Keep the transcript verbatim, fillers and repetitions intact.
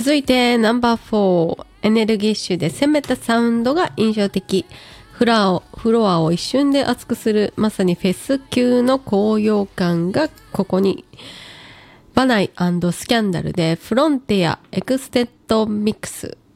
続いてナンバーフォー、エネルギッシュで攻めたサウンドが印象的。フロアをフロアを一瞬で熱くする、まさにフェス級の高揚感がここに。バナイ&スキャンダルでフロンティアエクステッドミックス。